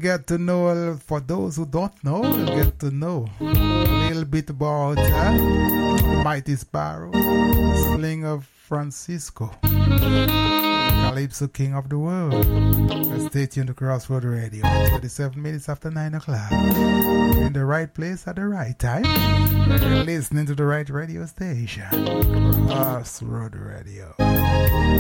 get to know, for those who don't know, we'll get to know a little bit about Mighty Sparrow, Sling of Francisco, Calypso King of the World. Stay tuned to Crossroad Radio. 27 minutes after 9 o'clock. You're in the right place at the right time. You're listening to the right radio station. Crossroad Radio.